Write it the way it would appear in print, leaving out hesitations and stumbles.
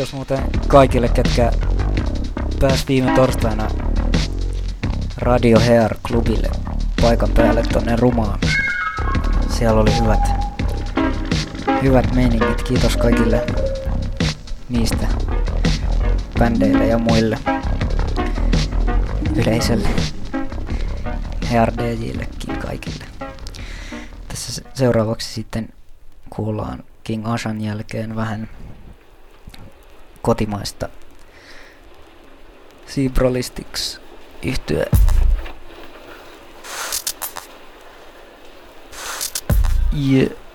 Kiitos muuten kaikille, ketkä pääs viime torstaina Radio Hair Clubille paikan päälle tonne Rumaan. Siellä oli hyvät meiningit. Kiitos kaikille niistä bändeille ja muille yleisölle. Hair DJillekin kaikille. Tässä seuraavaksi sitten kuullaan King Ashan jälkeen vähän kotimaista Zebralistics yhtye. Yeah.